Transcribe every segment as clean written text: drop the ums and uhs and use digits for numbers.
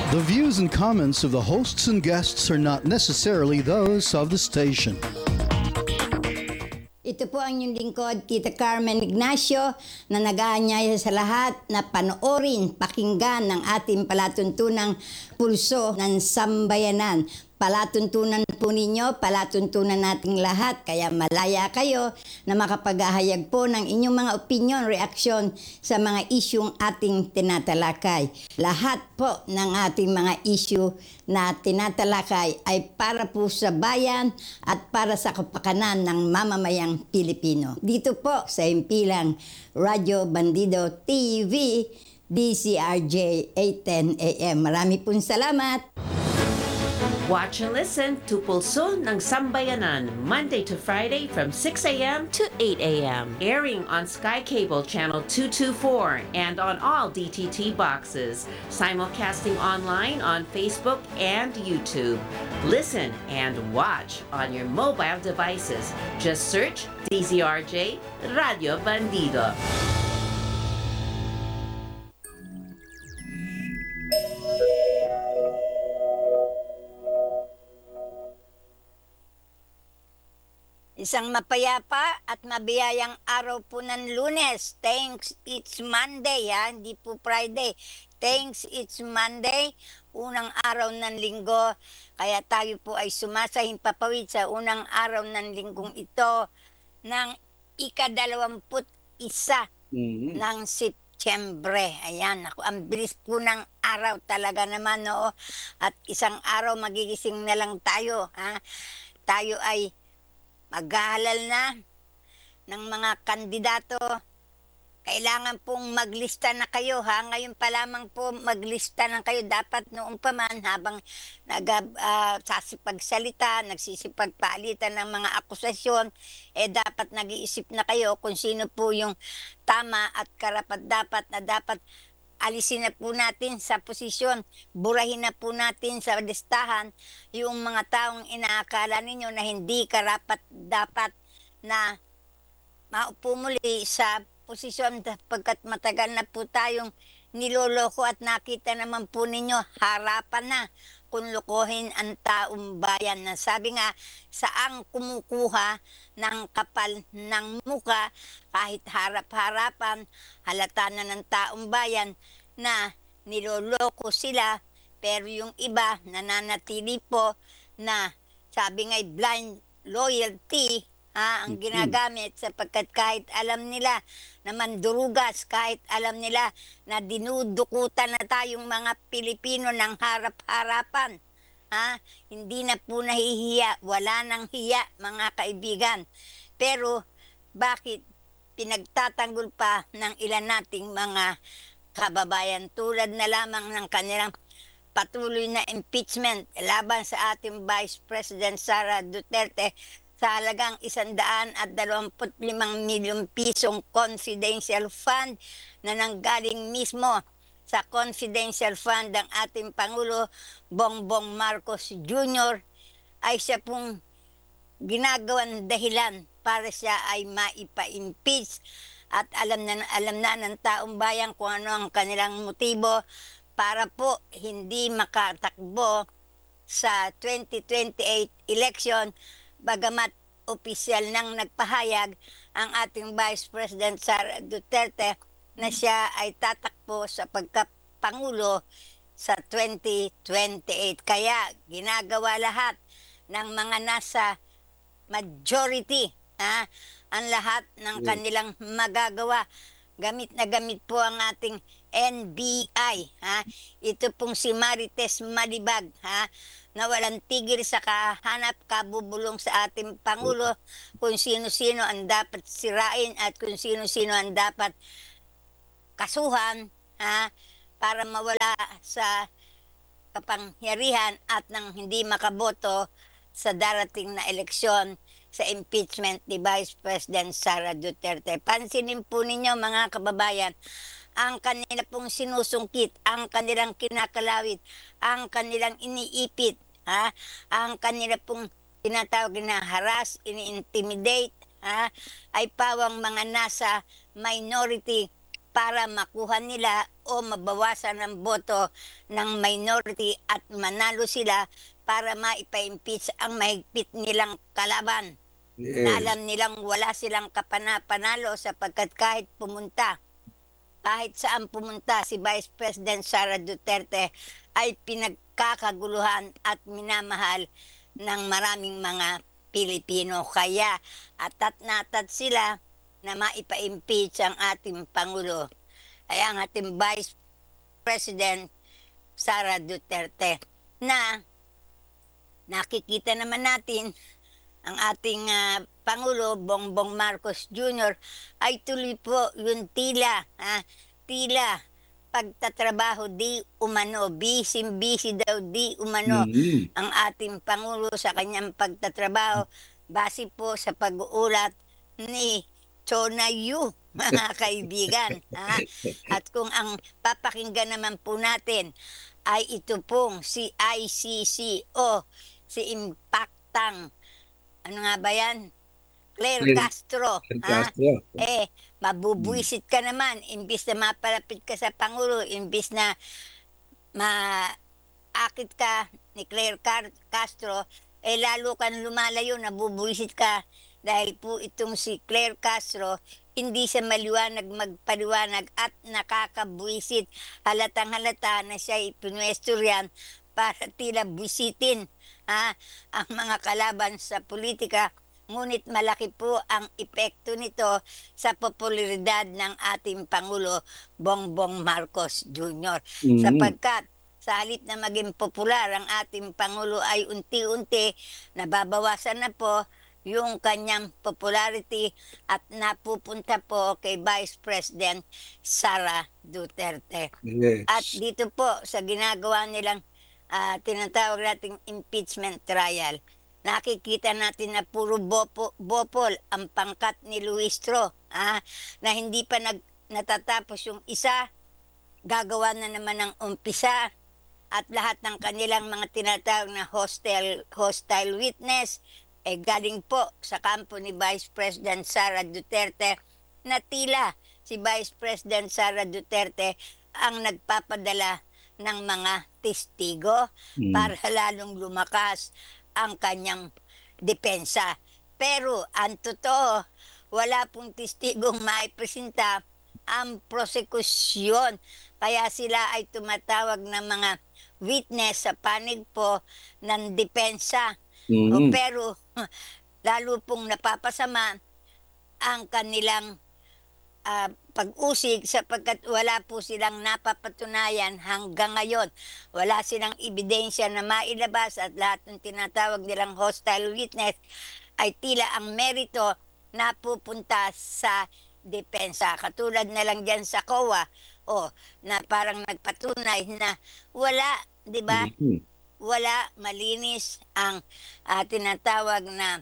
The views and comments of the hosts and guests are not necessarily those of the station. Ito po ang inyong lingkod, Tita Carmen Ignacio, na nag-aanyaya sa lahat na panoorin, pakinggan ng ating palatuntunang pulso ng sambayanan. Palatuntunan po ninyo, palatuntunan nating lahat, kaya malaya kayo na makapaghahayag po ng inyong mga opinion, reaksyon sa mga isyung ating tinatalakay. Lahat po ng ating mga issue na tinatalakay ay para po sa bayan at para sa kapakanan ng mamamayang Pilipino. Dito po sa himpilang Radyo Bandido TV, DCRJ 810 AM. Marami pong salamat! Watch and listen to Pulso ng Sambayanan, Monday to Friday from 6 a.m. to 8 a.m. Airing on Sky Cable Channel 224 and on all DTT boxes. Simulcasting online on Facebook and YouTube. Listen and watch on your mobile devices. Just search DZRJ Radio Bandido. Isang mapayapa at mabiyayang araw po ng Lunes. Thanks, it's Monday ha, hindi po Friday. Thanks, it's Monday, unang araw ng linggo. Kaya tayo po ay sumasahimpapawid sa unang araw ng linggong ito ng ika-21 ng Setyembre. Ayan, ako, ang bilis po ng araw talaga naman, no? At isang araw magigising na lang tayo, ha? Tayo ay maghahalal na ng mga kandidato. Kailangan pong maglista na kayo, ha? Ngayon pa lamang po maglista na kayo. Dapat noon pa man habang nagsasipagsalita, nagsisipagpalitan ng mga akusasyon, dapat nag-iisip na kayo kung sino po yung tama at karapat-dapat na dapat alisin na po natin sa posisyon, burahin na po natin sa listahan yung mga taong inaakala ninyo na hindi karapat-dapat na maupo muli sa posisyon pagkat matagal na po tayong niloloko at nakita naman po ninyo harapan na kung lokohin ang taong bayan. Na sabi nga, saang kumukuha ng kapal ng muka kahit harap-harapan, halata na ng taong bayan na niloloko sila, pero yung iba nananatili po na sabi nga blind loyalty ang ginagamit sapagkat kahit alam nila na mandurugas, kahit alam nila na dinudukutan na tayong mga Pilipino ng harap-harapan, hindi na po nahihiya, wala nang hiya mga kaibigan. Pero bakit pinagtatanggol pa ng ilan nating mga kababayan tulad na lamang ng kanilang patuloy na impeachment laban sa ating Vice President Sara Duterte sa halagang 125 milyong pisong confidential fund na nanggaling mismo sa confidential fund ng ating Pangulo Bongbong Marcos Jr. ay siya pong ginagawang dahilan para siya ay maipa-impeach at alam na ng taong bayan kung ano ang kanilang motibo para po hindi makatakbo sa 2028 election. Bagamat opisyal nang nagpahayag ang ating Vice President Sara Duterte na siya ay tatakbo sa pagkapangulo sa 2028. Kaya ginagawa lahat ng mga nasa majority, ang lahat ng kanilang magagawa. Gamit na gamit po ang ating NBI. Ito pong si Marites Malibag, na walang tigil sa kahanap kabubulong sa ating Pangulo kung sino-sino ang dapat sirain at kung sino-sino ang dapat kasuhan para mawala sa kapangyarihan at nang hindi makaboto sa darating na eleksyon sa impeachment ni Vice President Sara Duterte. Pansinin po ninyo mga kababayan, ang kanila pong sinusungkit, ang kanilang kinakalawit, ang kanilang iniipit, ang kanila pong tinatawag na harass, ini-intimidate, ay pawang mga nasa minority para makuha nila o mabawasan ang boto ng minority at manalo sila para maipa-impeach ang mahigpit nilang kalaban. Na Yes. alam nilang wala silang panalo sapagkat kahit saan pumunta si Vice President Sara Duterte ay pinagkakaguluhan at minamahal ng maraming mga Pilipino. Kaya atat na atat sila na maipa-impeach ang ating Pangulo ay ang ating Vice President Sara Duterte na nakikita naman natin ang ating Pangulo Bongbong Marcos Jr. ay tuloy po yung tila pagtatrabaho di umano, busy daw di umano ang ating Pangulo sa kanyang pagtatrabaho base po sa pag-uulat ni Chona Yu, mga kaibigan. At kung ang papakinggan naman po natin ay ito pong si ICC o si Impactang, ano nga ba yan? Claire Castro. Castro. Mabubuisit ka naman. Imbis na mapalapit ka sa Pangulo, imbis na maakit ka ni Claire Castro, lalo kang lumalayo, nabubuisit ka. Dahil po itong si Claire Castro, hindi siya maliwanag magpaliwanag at nakakabuisit. Halatang halata na siya ipinwesto riyan para tila buisitin ang mga kalaban sa politika. Ngunit malaki po ang epekto nito sa popularidad ng ating Pangulo Bongbong Marcos Jr. Sapagkat sa halip na maging popular ang ating Pangulo ay unti-unti nababawasan na po yung kanyang popularity at napupunta po kay Vice President Sara Duterte. Yes. At dito po sa ginagawa nilang tinatawag nating impeachment trial, nakikita natin na puro bopol ang pangkat ni Luistro, na hindi pa natatapos yung isa, gagawa na naman ng umpisa, at lahat ng kanilang mga tinatawag na hostile witness galing po sa kampo ni Vice President Sara Duterte, na tila si Vice President Sara Duterte ang nagpapadala ng mga testigo para lalong lumakas ang kanyang depensa. Pero ang totoo, wala pong testigong maipresenta ang prosekusyon. Kaya sila ay tumatawag ng mga witness sa panig po ng depensa. Pero lalo pong napapasama ang kanilang pag-usig sapagkat wala po silang napapatunayan hanggang ngayon. Wala silang ebidensya na mailabas at lahat ng tinatawag nilang hostile witness ay tila ang merito na pupunta sa depensa. Katulad na lang dyan sa COA na parang nagpatunay na wala, di ba? Wala, malinis ang tinatawag na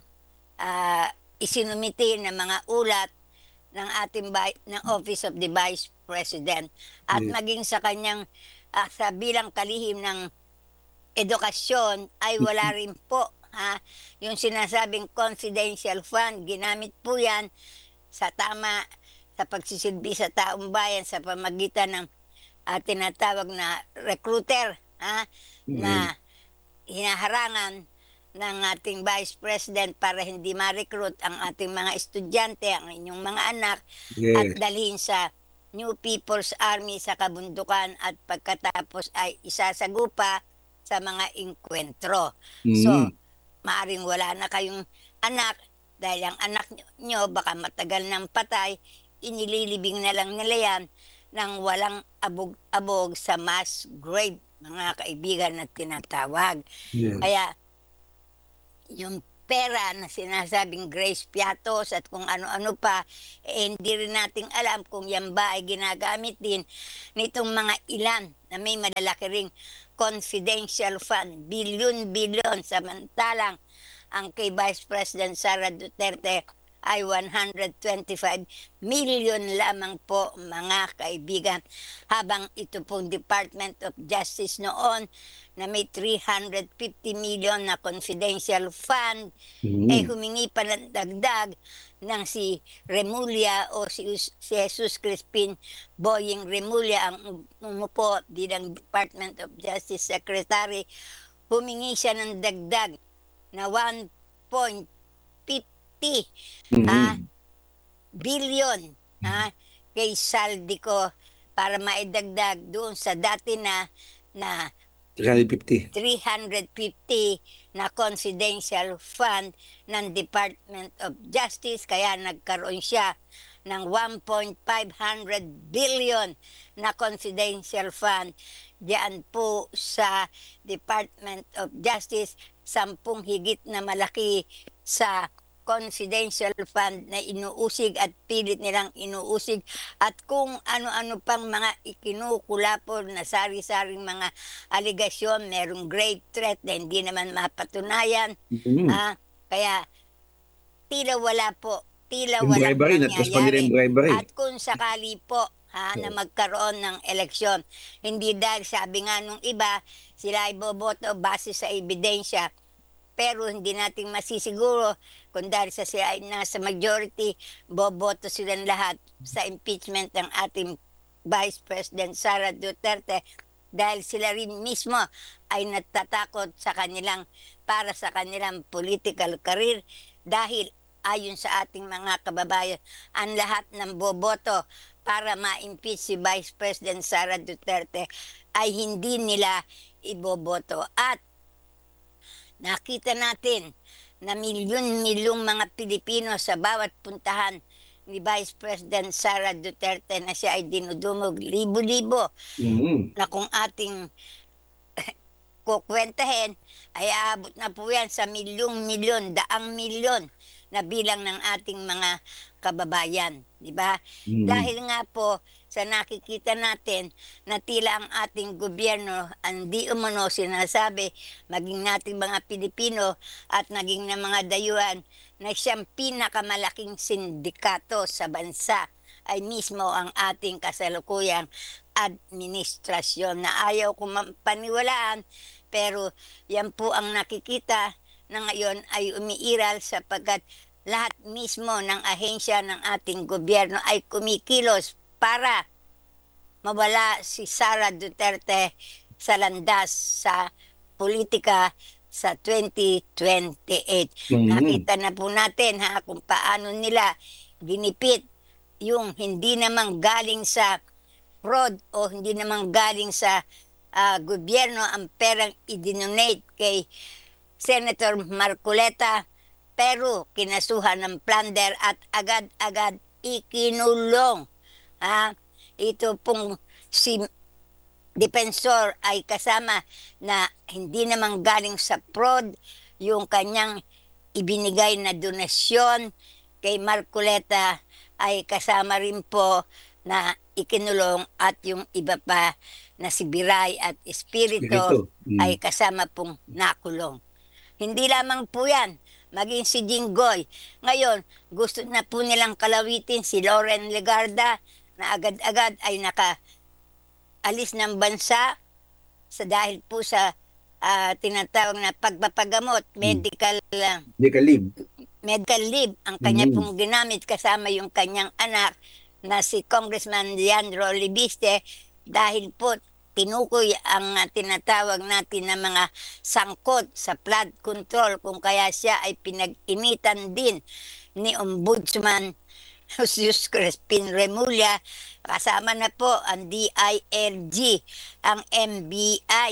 isinumiti ng mga ulat ng ating ng Office of the Vice President at maging sa kanyang sa bilang kalihim ng edukasyon ay wala rin po yung sinasabing confidential fund. Ginamit po yan sa pagsisilbi sa taong bayan sa pamagitan ng tinatawag na recruiter na hinaharangan ng ating Vice President para hindi ma-recruit ang ating mga estudyante, ang inyong mga anak, at dalhin sa New People's Army sa kabundukan at pagkatapos ay isasagupa sa mga inkwentro. So, maaring wala na kayong anak dahil ang anak nyo baka matagal ng patay, inililibing na lang nila yan ng walang abog-abog sa mass grave, mga kaibigan na tinatawag. Kaya, yung pera na sinasabing Grace Piatos at kung ano-ano pa, hindi rin nating alam kung yan ba ay ginagamit din nitong mga ilan na may malalaki ring confidential fund, bilyon-bilyon, samantalang ang kay Vice President Sara Duterte ay 125 million lamang po mga kaibigan. Habang ito pong Department of Justice noon na may 350 million na confidential fund, humingi pa ng dagdag ng si Remulla o si Jesus Crispin Boying Remulla ang umupo bilang Department of Justice Secretary. Humingi siya ng dagdag na 1.50 billion kay Saldico para maidagdag doon sa dati na 350. 350 na confidential fund ng Department of Justice, kaya nagkaroon siya ng 1.500 billion na confidential fund diyan po sa Department of Justice, 10 higit na malaki sa confidential fund na inuusig at pilit nilang inuusig at kung ano-ano pang mga ikinukulapon na sari-saring mga aligasyon, merong grave threat na hindi naman mapatunayan. Kaya tila wala po, tila Yung wala bribery, natas pa nila yung bribery. At kung sakali po na magkaroon ng eleksyon, hindi dahil sabi nga nung iba, sila ay boboto base sa ebidensya, pero hindi natin masisiguro kung dahil sa sila ay nasa majority, boboto silang lahat sa impeachment ng ating Vice President Sara Duterte dahil sila rin mismo ay natatakot sa para sa kanilang political career dahil ayon sa ating mga kababayan, ang lahat ng boboto para ma-impeach si Vice President Sara Duterte ay hindi nila iboboto. At nakita natin na milyon-milyong mga Pilipino sa bawat puntahan ni Vice President Sara Duterte na siya ay dinudumog libo-libo na kung ating kukwentahin ay aabot na po yan sa milyong-milyon, daang milyon na bilang ng ating mga kababayan, di ba? Dahil nga po sa nakikita natin na tila ang ating gobyerno ang di umano sinasabi maging nating mga Pilipino at naging ng mga dayuhan na siyang pinakamalaking sindikato sa bansa ay mismo ang ating kasalukuyang administrasyon na ayaw kong paniwalaan, pero yan po ang nakikita na ngayon ay umiiral sapagkat lahat mismo ng ahensya ng ating gobyerno ay kumikilos para mawala si Sara Duterte sa landas sa politika sa 2028. Nakita na po natin kung paano nila ginipit yung hindi namang galing sa fraud o hindi namang galing sa gobyerno ang perang idinonate kay Senator Marcoleta, pero kinasuhan ng plunder at agad-agad ikinulong. Ito pong si Defensor ay kasama na hindi naman galing sa fraud yung kanyang ibinigay na donasyon kay Marcoleta ay kasama rin po na ikinulong at yung iba pa na si Biray at Espiritu ay kasama pong nakulong. Hindi lamang po yan, maging si Jinggoy. Ngayon, gusto na po nilang kalawitin si Loren Legarda na agad-agad ay nakaalis ng bansa dahil po sa tinatawag na pagpapagamot, medical leave ang kanya pong ginamit kasama yung kanyang anak na si Congressman Leandro Libiste dahil po tinukoy ang tinatawag natin na mga sangkot sa flood control kung kaya siya ay pinag-initan din ni Ombudsman Jesus Crispin Remulla, kasama na po ang DILG, ang NBI,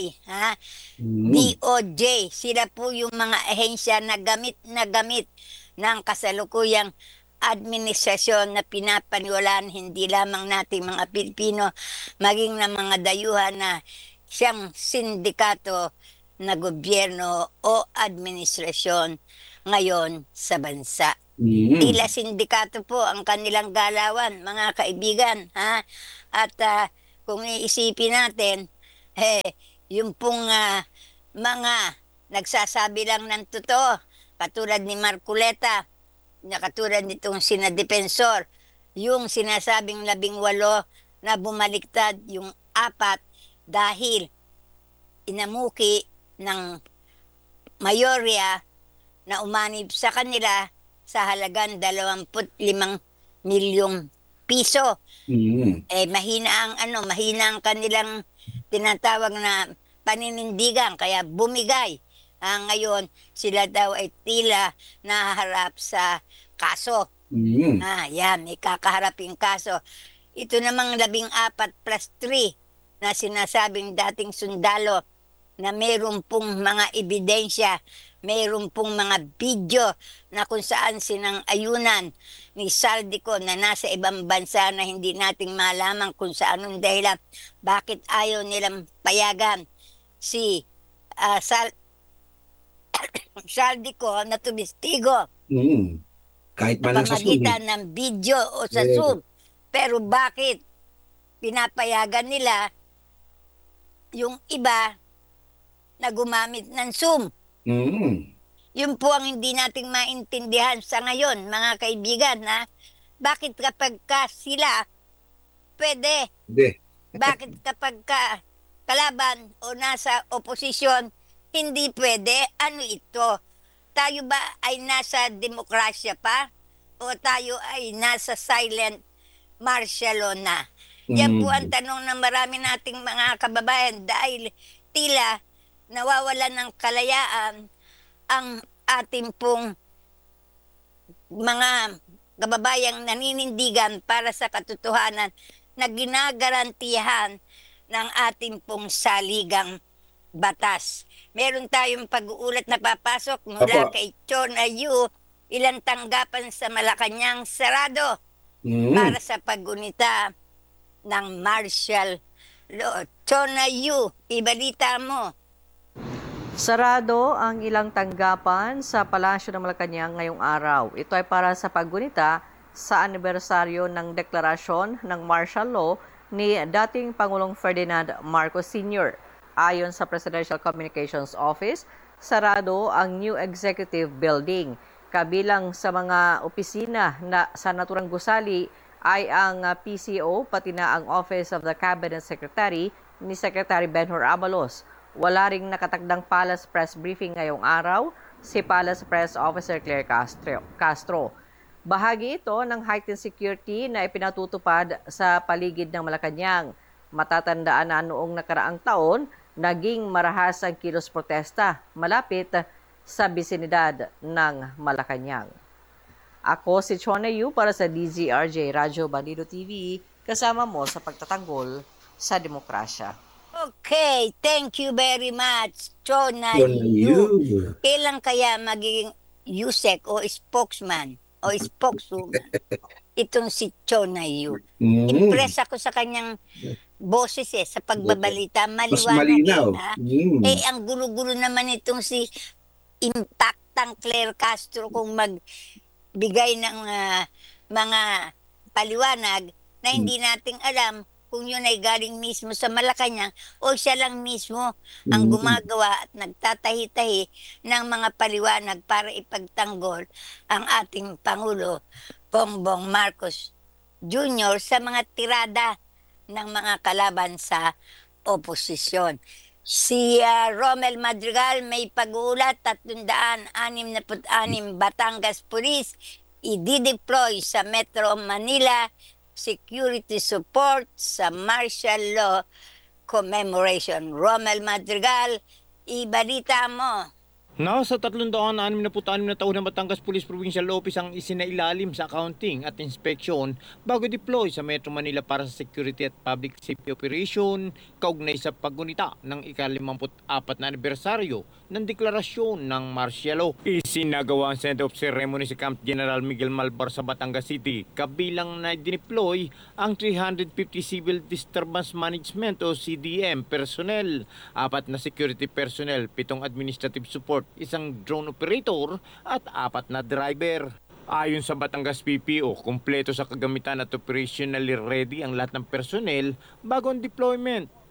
DOJ. Sila po yung mga ahensya na gamit ng kasalukuyang administrasyon na pinapaniwalaan hindi lamang nating mga Pilipino, maging ng mga dayuhan na siyang sindikato na gobyerno o administrasyon ngayon sa bansa. Tila sindikato po ang kanilang galawan, mga kaibigan. At kung iisipin natin, yung pong mga nagsasabi lang ng totoo, katulad ni Marcoleta, na katulad nitong sina Defensor, yung sinasabing 18 na bumaliktad, yung 4 dahil inamuki ng mayorya na umanib sa kanila sa halagang 25 milyong piso. Mahina ang kanilang tinatawag na paninindigan, kaya bumigay. Ngayon, sila daw ay tila nahaharap sa kaso. Yan, may kakaharaping kaso. Ito namang 14 plus 3 na sinasabing dating sundalo na mayroon pong mga ebidensya, mayroon pong mga video na kung saan sinang-ayunan ni Saldico na nasa ibang bansa na hindi nating malaman kung saan ang dahilan. Bakit ayaw nilang payagan si Saldico na tumistigo Kahit sa man lang sa Zoom. pamagitan ng video o sa Yeah. Zoom. Pero bakit pinapayagan nila yung iba na gumamit ng Zoom? Yun po ang hindi nating maintindihan sa ngayon, mga kaibigan, na bakit kapag ka sila pwede, Hindi. bakit kapag ka kalaban o nasa oposisyon, hindi pwede? Ano ito? Tayo ba ay nasa demokrasya pa? O tayo ay nasa silent martial law na? Yan po ang tanong ng marami nating mga kababayan dahil tila nawawalan ng kalayaan ang ating pong mga kababayang naninindigan para sa katotohanan na ginagarantihan ng ating pong saligang batas. Meron tayong pag-uulat na papasok mula Opo. kay Chona Yu, ilang tanggapan sa Malacanang sarado para sa paggunita ng martial law. Chona Yu, ibalita mo. Sarado ang ilang tanggapan sa Palasyo ng Malacanang ngayong araw. Ito ay para sa paggunita sa anibersaryo ng deklarasyon ng martial law ni dating Pangulong Ferdinand Marcos Sr. Ayon sa Presidential Communications Office, sarado ang new executive building. Kabilang sa mga opisina na sa naturang gusali ay ang PCO pati na ang Office of the Cabinet Secretary ni Secretary Benhur Abalos. Wala ring nakatagdang Palace Press Briefing ngayong araw si Palace Press Officer Claire Castro. Bahagi ito ng heightened security na ipinatutupad sa paligid ng Malacanang. Matatandaan na noong nakaraang taon, naging marahas ang kilos protesta malapit sa bisinidad ng Malacanang. Ako si Chona Yu para sa DZRJ Radyo Bandido TV, kasama mo sa pagtatanggol sa demokrasya. Okay, thank you very much, Chona Chona Yu. Yu. Kailan kaya magiging USEC o spokesman o spokeswoman itong si Chona Yu? Impress ako sa kanyang boses sa pagbabalita. Mas Maliwanag malinaw. ang gulo-gulo naman itong si Impactang Claire Castro kung magbigay ng mga paliwanag na hindi nating alam kung yun ay galing mismo sa Malacanang o siya lang mismo ang gumagawa at nagtatahi-tahi ng mga paliwanag para ipagtanggol ang ating Pangulo Bongbong Marcos Jr. sa mga tirada ng mga kalaban sa oposisyon. Si Romel Madrigal may pag-uulat 366 Batangas Police i-deploy sa Metro Manila security support sa martial law commemoration. Romel Madrigal, ibalita mo. Nasa 366 na taon na Batangas Police Provincial Office ang isinailalim sa accounting at inspeksyon bago deploy sa Metro Manila para sa security at public safety operation kaugnay sa paggunita ng ika-54 na anibersaryo ng deklarasyon ng martial law. Isinagawa ang Center of Ceremony si Camp General Miguel Malvar sa Batangas City, kabilang na dineploy ang 350 Civil Disturbance Management o CDM personnel, 4 na security personnel, 7 administrative support, 1 drone operator at 4 na driver. Ayon sa Batangas PPO, kumpleto sa kagamitan at operationally ready ang lahat ng personnel bago ang deployment.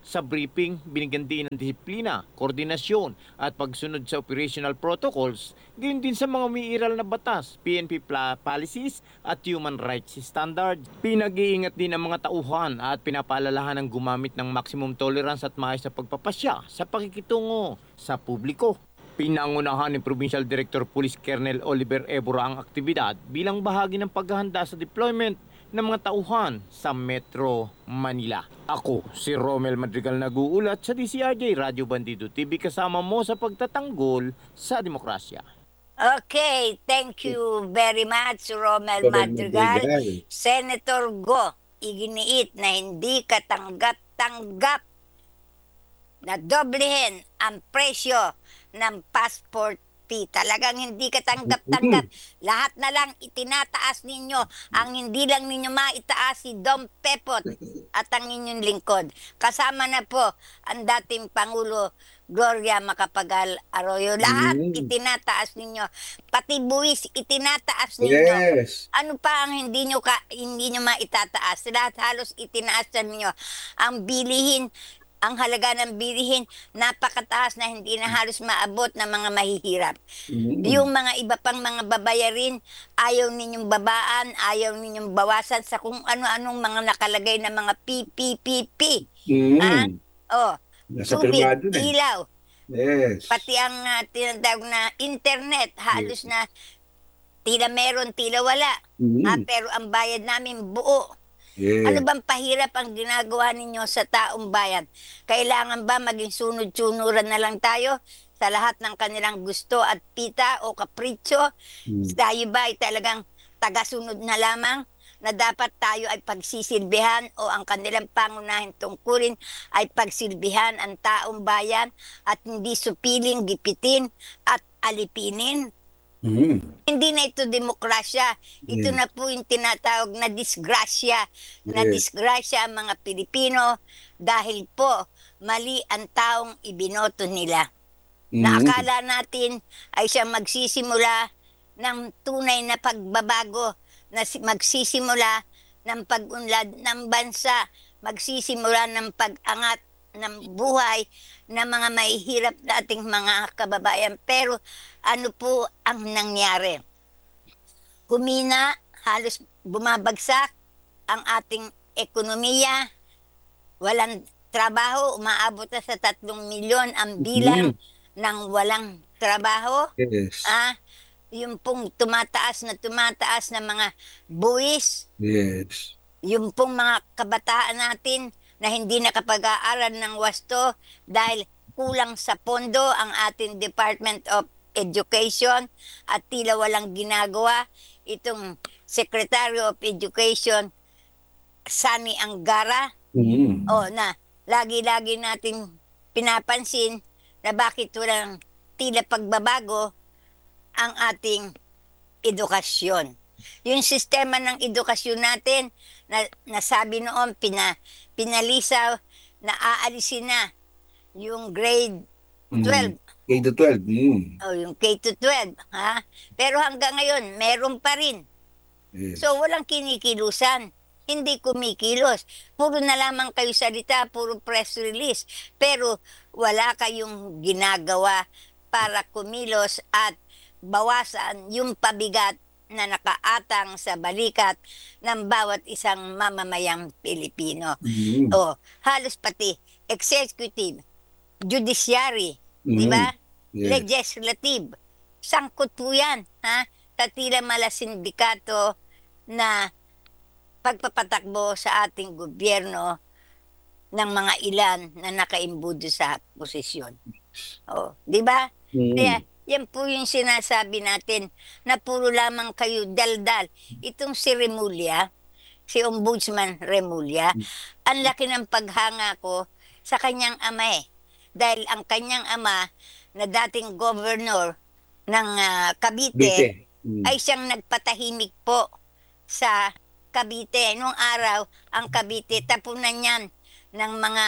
Sa briefing, binigyan din ng disiplina, koordinasyon at pagsunod sa operational protocols, gayon din sa mga umiiral na batas, PNP policies at human rights standards. Pinag-iingat din ang mga tauhan at pinapaalalahan ng gumamit ng maximum tolerance at maayos na pagpapasya sa pakikitungo sa publiko. Pinangunahan ni Provincial Director Police Colonel Oliver Ebora ang aktibidad bilang bahagi ng paghahanda sa deployment ng mga tauhan sa Metro Manila. Ako, si Romel Madrigal nag-uulat sa DCRJ Radio Bandido TV kasama mo sa pagtatanggol sa demokrasya. Okay, thank you very much, Romel Madrigal. Senator Go, iginiit na hindi katanggap-tanggap na doblehin ang presyo ng passport fee. Talagang hindi katanggap-tanggap. Lahat na lang itinataas ninyo. Ang hindi lang ninyo maitaas si Dom Pepot at ang inyong lingkod. Kasama na po ang dating Pangulo Gloria Macapagal Arroyo. Lahat itinataas ninyo. Pati buwis itinataas ninyo. Yes. Ano pa ang hindi nyo maitataas? Lahat halos itinaas na ninyo. Ang bilihin, ang halaga ng bilihin, napakataas na hindi na halos maabot ng mga mahihirap. Yung mga iba pang mga babayarin, ayaw ninyong babaan, ayaw ninyong bawasan sa kung ano-anong mga nakalagay na mga PPPP. Nasa Tubig, pirmado na. ilaw, Yes. pati ang tinatawag na internet, halos na tila meron, tila wala. Pero ang bayad namin buo. Yes. Ano bang pahirap ang ginagawa ninyo sa taong bayan? Kailangan ba maging sunod-sunuran na lang tayo sa lahat ng kanilang gusto at pita o kapritsyo? Tayo ba ay talagang tagasunod na lamang na dapat tayo ay pagsisilbihan o ang kanilang pangunahing tungkulin ay pagsilbihan ang taong bayan at hindi supiling, gipitin at alipinin? Hindi na ito demokrasya. Ito na po yung tinatawag na disgrasya. Na disgrasya ang mga Pilipino dahil po mali ang taong ibinoto nila. Na akala natin ay siya magsisimula ng tunay na pagbabago, na magsisimula ng pag-unlad ng bansa, magsisimula ng pag-angat ng buhay ng mga mahihirap nating mga kababayan. Pero ano po ang nangyari? Humina, halos bumabagsak ang ating ekonomiya, walang trabaho, umaabot na sa 3 milyon ang bilang ng walang trabaho. Yes. Yung pong tumataas na mga buwis, Yes. yung pong mga kabataan natin na hindi nakapag-aaral ng wasto dahil kulang sa pondo ang ating Department of Education at tila walang ginagawa itong Secretary of Education Sani Angara na lagi-lagi natin pinapansin na bakit walang tila pagbabago ang ating edukasyon. Yung sistema ng edukasyon natin na nasabi noon pinalisaw na aalisin na yung grade 12. K-12. Yung K-12. Pero hanggang ngayon, meron pa rin. Yes. So, walang kinikilusan. Hindi kumikilos. Puro na lamang kayo salita, puro press release. Pero wala kayong ginagawa para kumilos at bawasan yung pabigat na nakaatang sa balikat ng bawat isang mamamayang Pilipino. Halos pati executive, judiciary, di ba? Yes. Legislative. Sangkot po yan, sa tila mala sindikato na pagpapatakbo sa ating gobyerno ng mga ilan na nakaimbudo sa posisyon. Di ba? Kaya yan po yung sinasabi natin na puro lamang kayo daldal. Itong si Remulla, si Ombudsman Remulla, ang laki ng paghanga ko sa kanyang ama Dahil ang kanyang ama na dating governor ng Cavite ay siyang nagpatahimik po sa Cavite. Noong araw, ang Cavite, tapunan yan ng mga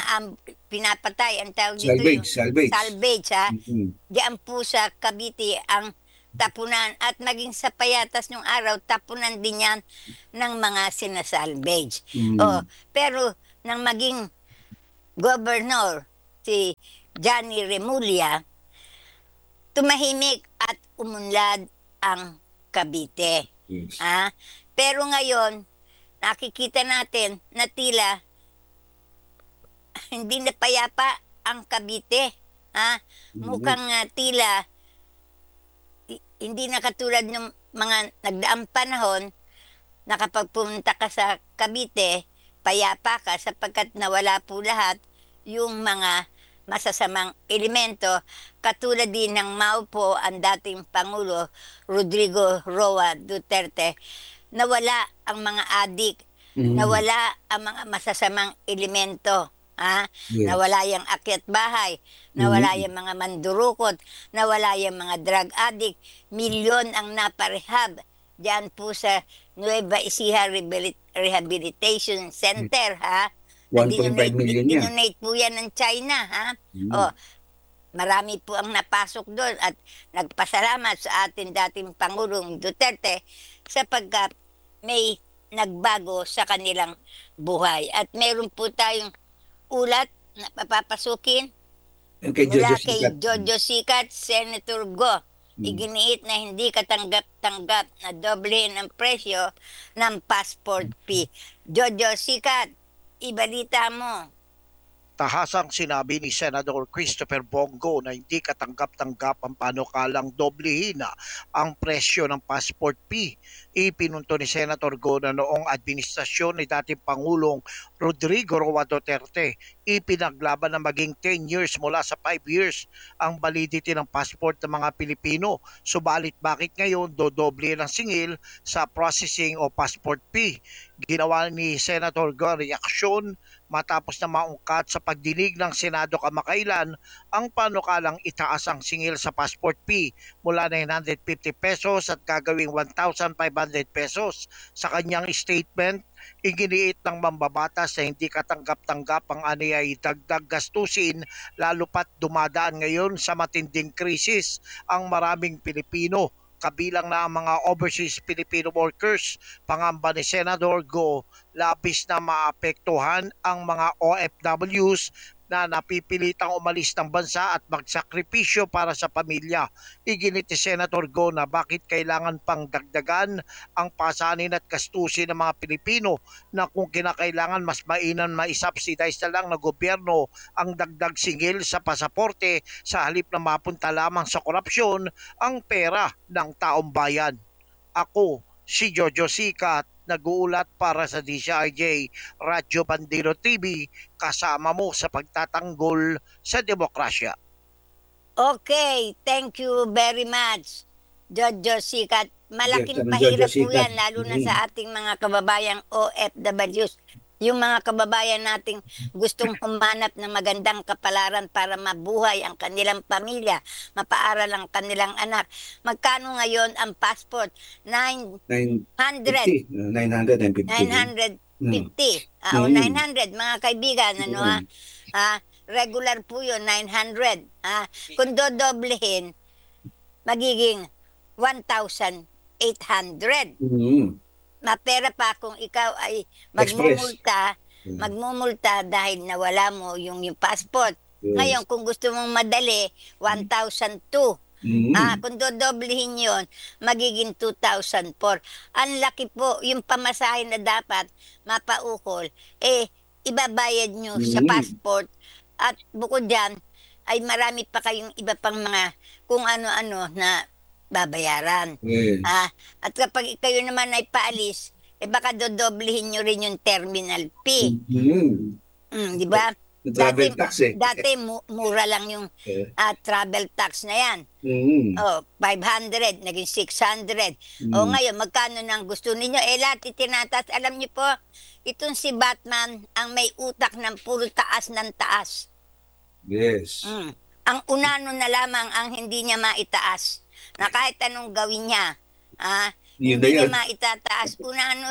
pinapatay. Ang tawag dito salvage. Diyan po sa Cavite ang tapunan. At maging sa Payatas nung araw, tapunan din yan ng mga sinasalvage. Pero nang maging Governor, si Johnny Remulla, tumahimik at umunlad ang Cavite. Yes. Pero ngayon, nakikita natin na tila hindi na payapa ang Cavite. Mukhang tila hindi na katulad ng mga nagdaang panahon na kapag pumunta ka sa Cavite, payapa ka sapagkat nawala po lahat yung mga masasamang elemento katulad din ng maupo ang dating Pangulo Rodrigo Roa Duterte. Nawala ang mga adik, nawala ang mga masasamang elemento. Yes. Nawala yung akyat bahay, nawala yung mga mandurukot, nawala yung mga drug addict, milyon ang naparehab diyan po sa Nueva Ecija Rehabilitation Center. 1.5 million yan. Dinonate po yan ng China. Marami po ang napasok doon at nagpasalamat sa atin dating Pangulong Duterte sapagkat may nagbago sa kanilang buhay. At meron po tayong ulat na papapasukin Yung kay mula Jojo kay Sikat. Jojo Sikat, Senator Go. Iginiit na hindi katanggap-tanggap na doblehin ang presyo ng passport fee. Jojo Sikat, ibalita mo. Tahasang sinabi ni Senador Christopher Bongo na hindi katanggap-tanggap ang panukalang doblehin ang presyo ng passport fee. Ipinunto ni Senator Go na noong administrasyon ni dating Pangulong Rodrigo Roa Duterte, ipinaglaban na maging 10 years mula sa 5 years ang validity ng passport ng mga Pilipino. Subalit bakit ngayon dodoble ng singil sa processing o passport fee? Ginawa ni Senator Go reaksyon matapos na maungkat sa pagdinig ng Senado kamakailan ang panukalang itaas ang singil sa passport fee mula 950 pesos at gagawing 1,500 pesos. Sa kanyang statement, iginiit ng mambabatas na hindi katanggap-tanggap ang aniyay dagdag gastusin lalo pat dumadaan ngayon sa matinding krisis ang maraming Pilipino. Kabilang na ang mga overseas Filipino workers. Pangamba ni Senador Go, labis na maapektuhan ang mga OFWs na napipilitang umalis ng bansa at magsakripisyo para sa pamilya. Iginit ni Senator Go na bakit kailangan pang dagdagan ang pasanin at gastusin ng mga Pilipino na kung kinakailangan mas mainam maisubsidize na lang ng gobyerno ang dagdag singil sa pasaporte sa halip na mapunta lamang sa korupsyon ang pera ng taong bayan. Ako, si Jojo Sikat, nag-uulat para sa DCRJ Radyo Bandero TV, kasama mo sa pagtatanggol sa demokrasya. Okay, thank you very much, Jojo Sikat. Malaking Yes, pahirap Jojo po yan, Sikat. lalo na sa ating mga kababayang OFWs. Yung mga kababayan nating gustong humanap ng magandang kapalaran para mabuhay ang kanilang pamilya, mapaaral ang kanilang anak. Magkano ngayon ang passport? 900. 950. 950. 950. O 900, mga kaibigan. Regular po yun, 900. Kung dodoblehin, magiging 1,800. Mapera pa kung ikaw ay magmumulta dahil nawala mo yung passport. Yes. Ngayon, kung gusto mong madali, 1,002. Kung dodoblehin yon, magiging 2,004. Ang laki po, yung pamasahe na dapat mapaukol, ibabayad nyo sa passport. At bukod dyan, ay marami pa kayong iba pang mga kung ano-ano na babayaran. Yes. At kapag kayo naman ay paalis, baka dodoblehin nyo rin yung terminal fee. Di ba? Travel tax Dati mura lang yung travel tax na yan. 500, naging 600. Ngayon, magkano nang gusto ninyo? Lahat itinatas. Alam niyo po, itong si Batman ang may utak ng puro taas ng taas. Yes. Ang unano na lamang ang hindi niya maitaas. Na kahit anong gawin niya, hindi niya maitataas. Unano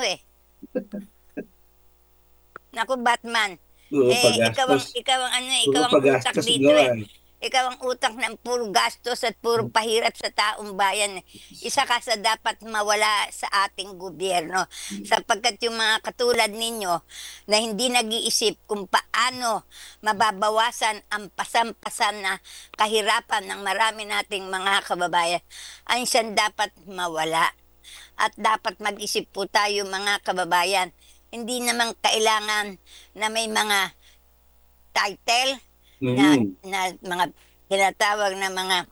Naku, Batman. Ikaw ang utak dito ikaw ang utak ng puro gastos at puro pahirap sa taong bayan. Isa ka sa dapat mawala sa ating gobyerno. Sapagkat yung mga katulad ninyo na hindi nag-iisip kung paano mababawasan ang pasan-pasan na kahirapan ng marami nating mga kababayan, ay siyang dapat mawala. At dapat mag-isip po tayo mga kababayan. Hindi naman kailangan na may mga title na mga tinatawag na mga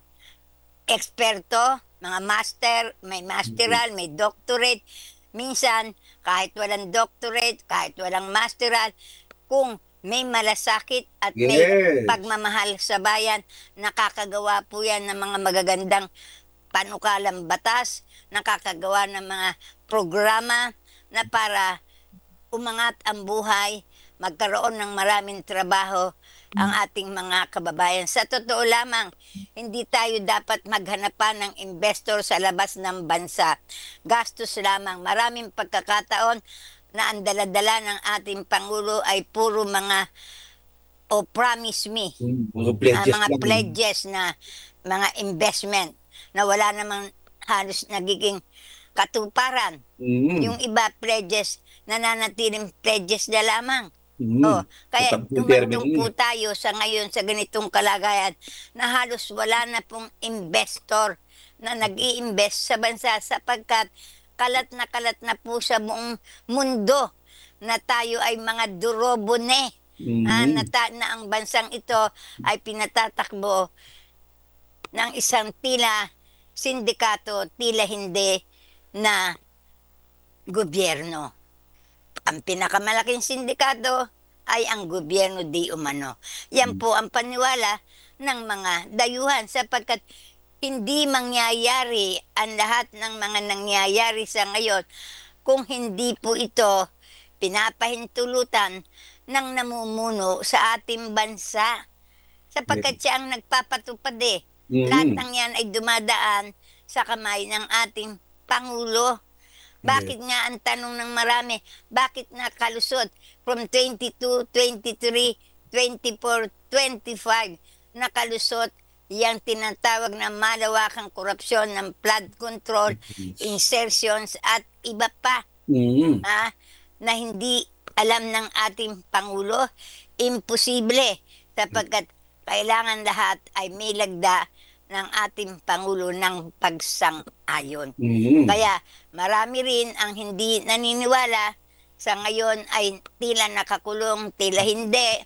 eksperto, mga master, may masteral, may doctorate. Minsan, kahit walang doctorate, kahit walang masteral, kung may malasakit at may pagmamahal sa bayan, nakakagawa po yan ng mga magagandang panukalang batas, nakakagawa ng mga programa na para umangat ang buhay, magkaroon ng maraming trabaho ang ating mga kababayan. Sa totoo lamang, hindi tayo dapat maghanapan ng investor sa labas ng bansa. Gastos lamang. Maraming pagkakataon na ang daladala ng ating Pangulo ay puro mga promise me. Mga pledges na mga investment na wala namang halos nagiging katuparan. Yung iba pledges, nananatiling pledges na lamang. Kaya dumagdong po tayo sa ngayon sa ganitong kalagayan na halos wala na pong investor na nag-i-invest sa bansa sapagkat kalat na po sa buong mundo na tayo ay mga durobone na ang bansang ito ay pinatatakbo ng isang tila sindikato, tila hindi na gobyerno. Ang pinakamalaking sindikato ay ang gobyerno di umano. Yan po ang paniwala ng mga dayuhan sapagkat hindi mangyayari ang lahat ng mga nangyayari sa ngayon kung hindi po ito pinapahintulutan ng namumuno sa ating bansa. Sapagkat siya ang nagpapatupad eh. Lahat ng yan ay dumadaan sa kamay ng ating Pangulo. Bakit nga ang tanong ng marami, bakit nakalusot from 22, 23, 24, 25, nakalusot yung tinatawag na malawakang korupsyon ng flood control, insertions at iba pa na hindi alam ng ating Pangulo? Imposible sapagkat kailangan lahat ay may lagda ng ating Pangulo ng pagsang-ayon. Kaya marami rin ang hindi naniniwala sa ngayon ay tila nakakulong, tila hindi,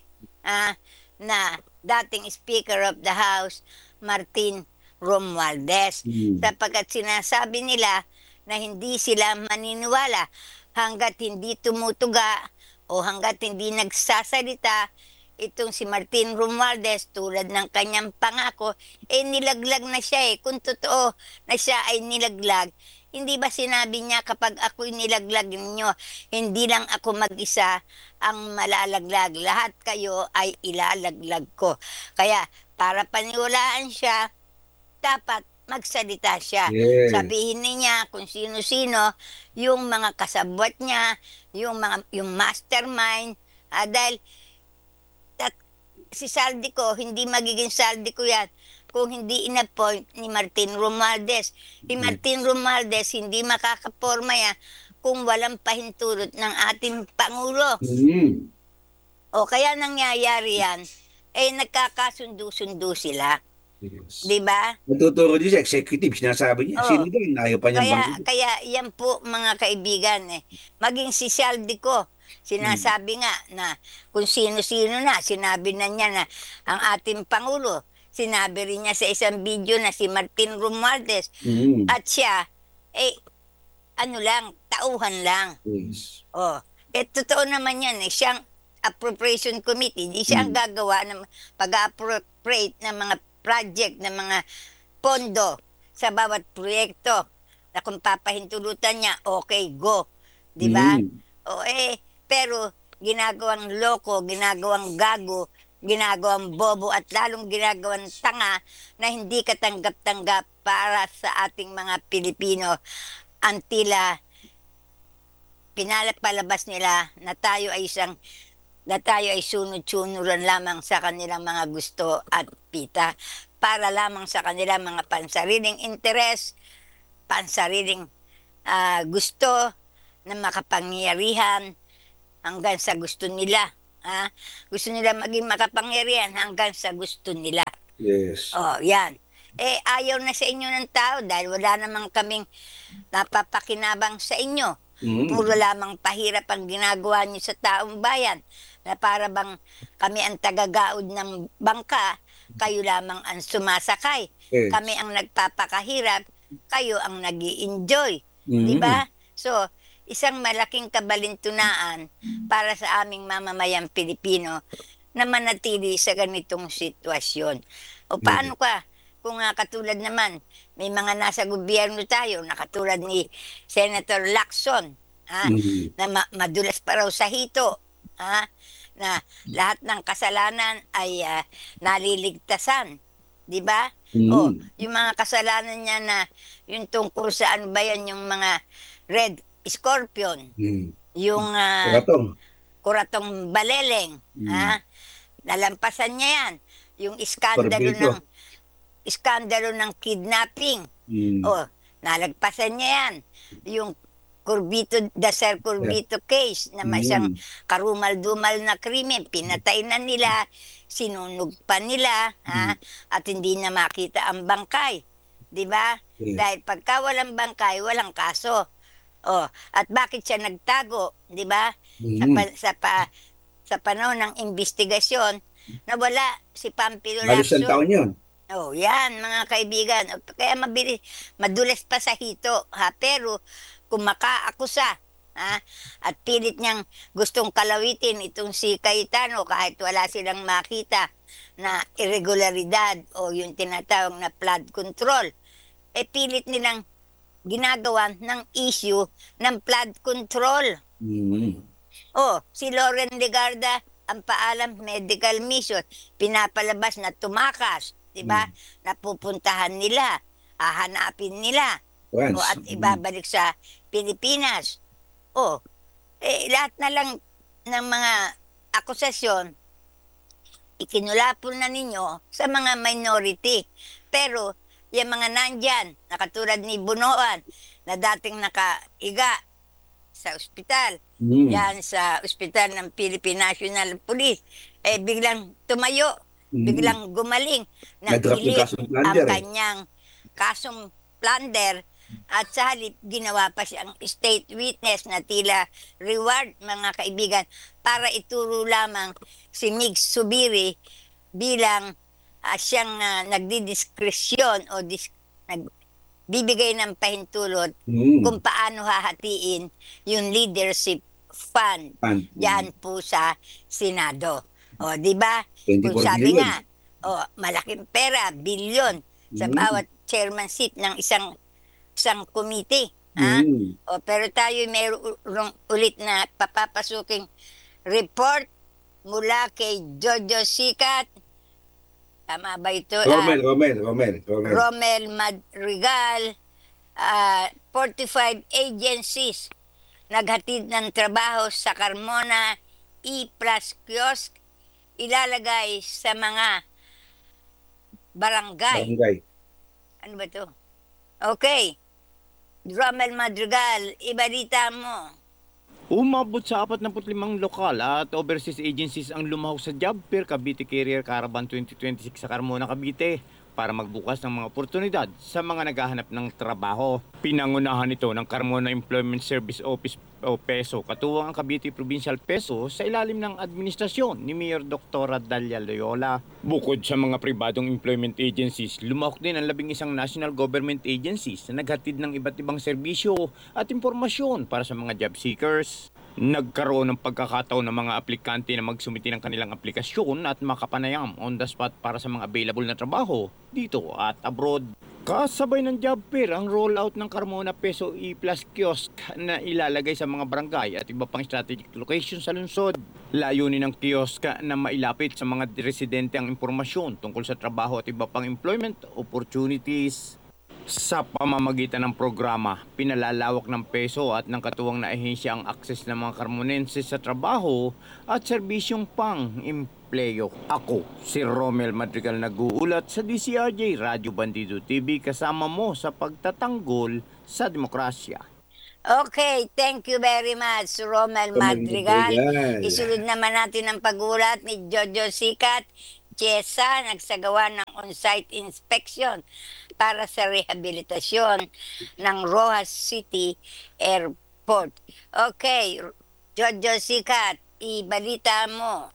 na dating Speaker of the House, Martin Romualdez. Sapagkat sinasabi nila na hindi sila maniniwala hanggat hindi tumutuga o hanggat hindi nagsasalita itong si Martin Romualdez tulad ng kanyang pangako, nilaglag na siya Kung totoo na siya ay nilaglag, hindi ba sinabi niya kapag ako'y nilaglag ninyo, hindi lang ako mag-isa ang malalaglag. Lahat kayo ay ilalaglag ko. Kaya para paniwalaan siya, dapat magsalita siya. Sabihin niya kung sino-sino yung mga kasabwat niya, yung mastermind, dahil si Saldico, hindi magiging Saldico yan kung hindi in-appoint ni Martin Romualdez. Si Martin Romualdez hindi makakaporma yan kung walang pahintulot ng ating Pangulo. O kaya nangyayari yan, nagkakasundo-sundo sila. Diba? Natuturo din sa executive, sinasabi niya. Sino din? Ayaw pa niyang banggitin. Kaya yan po mga kaibigan, maging si Saldico, sinasabi nga na kung sino-sino na, sinabi na niya na ang ating Pangulo, sinabi rin niya sa isang video na si Martin Romualdez, at siya, tauhan lang. Totoo naman yan, siyang appropriation committee, hindi siya ang gagawa ng pag-appropriate ng mga project, ng mga pondo sa bawat proyekto na kung papahintulutan niya, okay, go. Diba? Pero ginagawang loko, ginagawang gago, ginagawang bobo at lalong ginagawang tanga na hindi katanggap-tanggap para sa ating mga Pilipino. Ang tila pinapalabas nila na tayo ay isang na tayo ay sunod-sunuran lamang sa kanilang mga gusto at pita para lamang sa kanilang mga pansariling interes, pansariling gusto na makapangyarihan hanggang sa gusto nila. Gusto nila maging makapangyarihan hanggang sa gusto nila. Yes. Yan. Ayaw na sa inyo ng tao dahil wala namang kaming napapakinabang sa inyo. Puro lamang pahirap ang ginagawa niyo sa taong bayan na para bang kami ang tagagaod ng bangka, kayo lamang ang sumasakay. Yes. Kami ang nagpapakahirap, kayo ang nag-i-enjoy. Diba? So, isang malaking kabalintunaan para sa aming mamamayang Pilipino na manatili sa ganitong sitwasyon. O paano ka? Kung katulad naman, may mga nasa gobyerno tayo na katulad ni Senator Lacson, na madulas pa raw sa hito, na lahat ng kasalanan ay naliligtasan. Di ba? Yung mga kasalanan niya na yung tungkol sa ano ba yan, yung mga Red Scorpion, yung Kuratong Baleleng, nalampasan niya yan. Yung iskandalo ng kidnapping, nalagpasan niya yan. Yung Sir Curbito case na may isang karumal-dumal na krimen, pinatay na nila, sinunog pa nila, at hindi na makita ang bangkay. Di ba? Dahil pagka walang bangkay, walang kaso. At bakit siya nagtago, di ba? Sa panahon ng investigasyon, nawala si Pampilo Halos Lacson. isang taon yun. Yan, mga kaibigan. Kaya madulas pa sa hito, pero kung makaakusa, at pilit niyang gustong kalawitin itong si Cayetano kahit wala silang makita na irregularidad o yung tinatawag na flood control, pilit nilang ginagawa ng issue ng flood control. Si Loren Legarda, ang paalam, medical mission, pinapalabas na tumakas, di ba? Napupuntahan nila, hahanapin nila, at ibabalik sa Pilipinas. Lahat na lang ng mga akusasyon, ikinulapon na ninyo sa mga minority. Pero, yung mga nandyan, na katulad ni Bunoan, na dating nakaiga sa ospital, yan sa ospital ng Philippine National Police, biglang tumayo, biglang gumaling, naghilit ang kanyang kasong plunder, at sa halip ginawa pa siyang state witness na tila reward, mga kaibigan, para ituro lamang si Mig Subiri bilang siyang nagdidiskresyon o nagbibigay ng pahintulot kung paano hahatiin yung leadership fund yan po sa Senado. Di ba? Kung sabi nga, malaking pera, bilyon sa bawat chairmanship ng isang committee. Pero tayo mayroong ulit na papapasuking report mula kay Jojo Sicat. Tama ba ito? Romel Madrigal, 45 agencies naghatid ng trabaho sa Carmona E-Plus kiosk, ilalagay sa mga barangay. Ano ba ito? Okay. Romel Madrigal, ibalita mo. Umabot sa 45 lokal at overseas agencies ang lumahok sa Job Fair Cavite Career Caravan 2026 sa Carmona, Cavite para magbukas ng mga oportunidad sa mga naghahanap ng trabaho. Pinangunahan ito ng Carmona Employment Service Office o PESO, katuwang ang Cavite Provincial PESO sa ilalim ng administrasyon ni Mayor Dr. Dalia Loyola. Bukod sa mga pribadong employment agencies, lumahok din ang 11 national government agencies na naghatid ng iba't ibang serbisyo at impormasyon para sa mga job seekers. Nagkaroon ng pagkakataon ng mga aplikante na magsumiti ng kanilang aplikasyon at makapanayam on the spot para sa mga available na trabaho dito at abroad. Kasabay ng job fair ang rollout ng Carmona Peso E-Plus kiosk na ilalagay sa mga barangay at iba pang strategic location sa lungsod. Layunin ng kiosk na mailapit sa mga residente ang impormasyon tungkol sa trabaho at iba pang employment opportunities. Sa pamamagitan ng programa, pinalalawak ng peso at ng katuwang na ahensya ang akses ng mga Carmonenses sa trabaho at serbisyong pang-empleyo. Ako, si Romel Madrigal nag-uulat sa DCRJ Radyo Bandido TV kasama mo sa pagtatanggol sa demokrasya. Okay, thank you very much, Romel Madrigal. Isunod naman natin ang pagulat ni Jojo Sikat. Chesa nagsagawa ng on-site inspection para sa rehabilitasyon ng Rojas City Airport. Okay, Jojo Sikat, ibalita mo.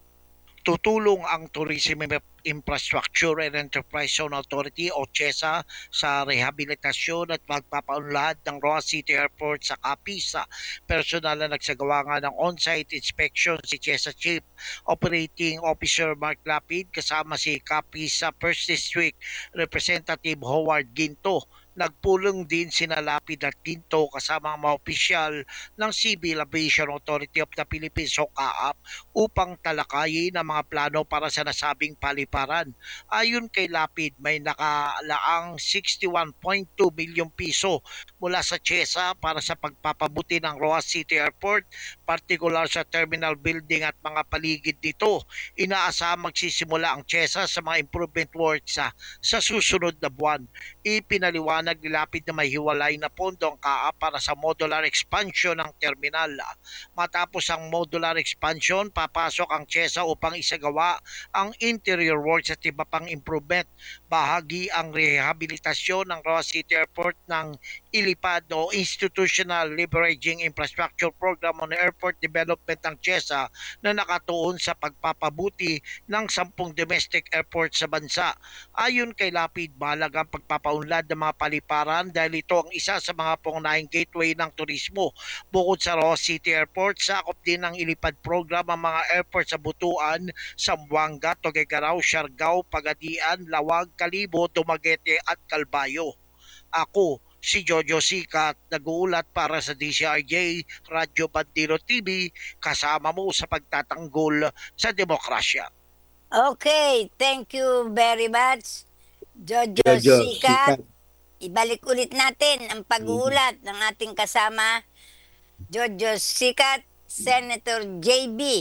Tutulong ang Tourism Infrastructure and Enterprise Zone Authority o CHESA sa rehabilitasyon at pagpapaunlad ng Rojas City Airport sa Capisa. Personal na nagsagawa nga ng on-site inspection si CHESA Chief Operating Officer Mark Lapid kasama si Capisa First District Representative Howard Ginto. Nagpulong din sina Lapid at Ginto kasama ang mga opisyal ng Civil Aviation Authority of the Philippines o CAAP upang talakayin ang mga plano para sa nasabing paliparan. Ayon kay Lapid, may nakalaang 61.2 milyong piso mula sa CHESA para sa pagpapabuti ng Rojas City Airport, partikular sa terminal building at mga paligid nito. Inaasahang magsisimula ang CHESA sa mga improvement works sa susunod na buwan. Ipinaliwanag ni Lapid na may hiwalay na pondo ang CAAP para sa modular expansion ng terminal. Matapos ang modular expansion, papasok ang CHESA upang isagawa ang interior works at iba pang improvement. Bahagi ang rehabilitasyon ng Rojas City Airport ng ILIPAD o Institutional Leveraging Infrastructure Program on Airport Development ng CHESA na nakatuon sa pagpapabuti ng 10 domestic airports sa bansa. Ayon kay Lapid, mahalaga ang pagpapaunlad ng mga paliparan dahil ito ang isa sa mga pangunahing gateway ng turismo. Bukod sa Rojas City Airport, sakop din ng ILIPAD program ang mga airport sa Butuan, Zamboanga, Tuguegarao, Siargao, Pagadian, Lawag, Kalibo, Dumaguete at Calbayo. Ako, si Jojo Sikat, nag-uulat para sa DCRJ Radyo Bandido TV, kasama mo sa pagtatanggol sa demokrasya. Okay, thank you very much, Jojo Sikat. Ibalik ulit natin ang pag-uulat ng ating kasama, Jojo Sikat, Senator JB.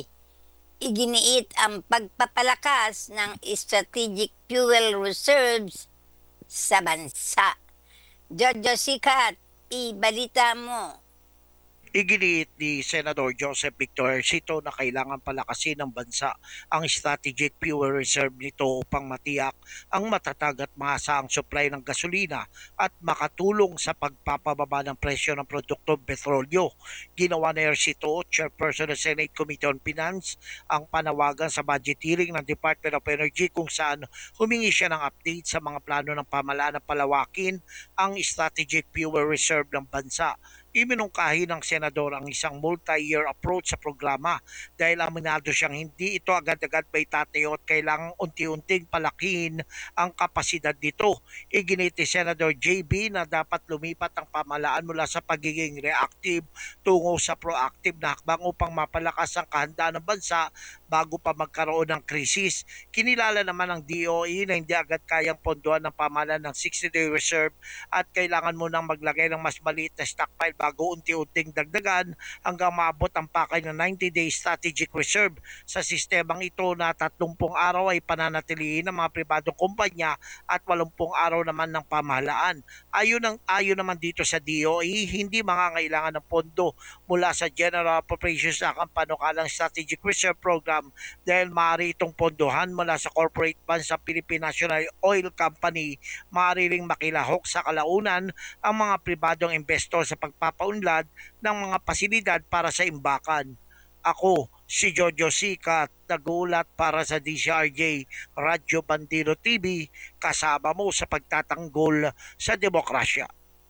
Iginiit ang pagpapalakas ng strategic fuel reserves sa bansa. Jojo Sikat, ibalita mo. Iginiit ni Senador Joseph Victor Ercito na kailangan palakasin ng bansa ang strategic fuel reserve nito upang matiyak ang matatag at masaang supply ng gasolina at makatulong sa pagpapababa ng presyo ng produktong petrolyo. Ginawa ni Ercito, Chairperson ng Senate Committee on Finance, ang panawagan sa budget hearing ng Department of Energy kung saan humingi siya ng update sa mga plano ng pamahalaan na palawakin ang strategic fuel reserve ng bansa. Iminungkahi ng senador ang isang multi-year approach sa programa dahil aminado siyang hindi ito agad-agad may tatayo at kailangang unti-unting palakihin ang kapasidad nito. Iginit ni Senador JB na dapat lumipat ang pamahalaan mula sa pagiging reactive tungo sa proactive na hakbang upang mapalakas ang kahandaan ng bansa bago pa magkaroon ng krisis. Kinilala naman ng DOE na hindi agad kayang pondohan ng pamahalaan ng 60-day reserve at kailangan munang maglagay ng mas maliit na stockpile bago unti-unting dagdagan hanggang maabot ang pakay ng 90-day strategic reserve. Sa sistemang ito na 30 araw ay pananatilihin ng mga pribadong kumpanya at 80 araw naman ng pamahalaan. Ayon naman dito sa DOE, hindi mangangailangan ng pondo mula sa General Appropriations Act ang panukalang Strategic Reserve Program dahil maaari itong pondohan mula sa corporate funds sa Philippine National Oil Company. Maaari ring makilahok sa kalaunan ang mga pribadong investor sa pagpapaunlad ng mga pasilidad para sa imbakan. Ako, si Jojo Sikat, nag-uulat para sa DCRJ Radyo Bandido TV, kasama mo sa pagtatanggol sa demokrasya.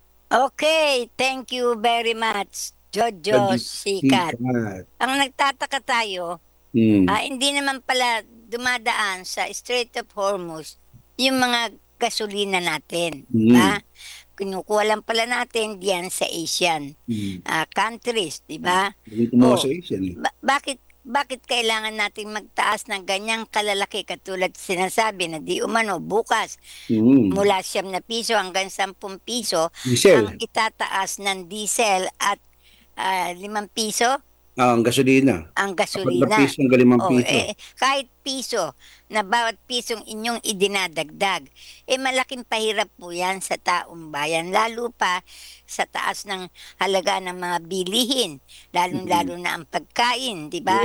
Okay, thank you very much, Jojo Sikat. Ang nagtataka tayo, hindi naman pala dumadaan sa Strait of Hormuz yung mga gasolina natin. Diba? Kinukuha lang pala natin diyan sa Asian countries, di ba? Dito mo sa Asian. Bakit bakit kailangan nating magtaas ng ganyang kalalaki katulad sinasabi na di umano bukas mula 7 na piso hanggang 10 piso Diesel. ang itataas ng diesel at 5 piso Ang gasolina. ang 4 gasolina. piso hanggang 5 Oh, piso. kahit piso na bawat pisong inyong idinadagdag, malaking pahirap po yan sa taong bayan, lalo pa sa taas ng halaga ng mga bilihin, lalo-lalo na ang pagkain, di ba?